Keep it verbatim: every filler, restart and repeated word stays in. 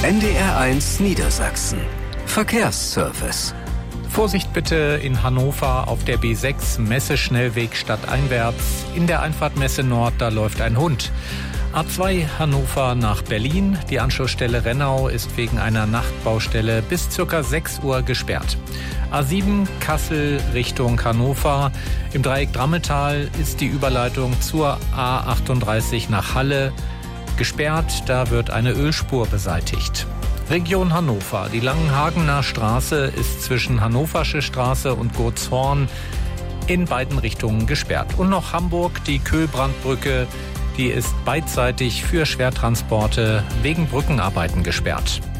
N D R eins Niedersachsen. Verkehrsservice. Vorsicht bitte in Hannover auf der B sechs, Messeschnellweg stadteinwärts. In der Einfahrt Messe Nord, da läuft ein Hund. A zwei Hannover nach Berlin. Die Anschlussstelle Rennau ist wegen einer Nachtbaustelle bis ca. sechs Uhr gesperrt. A sieben Kassel Richtung Hannover. Im Dreieck Drammetal ist die Überleitung zur A achtunddreißig nach Halle gesperrt. Da wird eine Ölspur beseitigt. Region Hannover. Die Langenhagener Straße ist zwischen Hannoversche Straße und Gurtshorn in beiden Richtungen gesperrt. Und noch Hamburg, die Köhlbrandbrücke, die ist beidseitig für Schwertransporte wegen Brückenarbeiten gesperrt.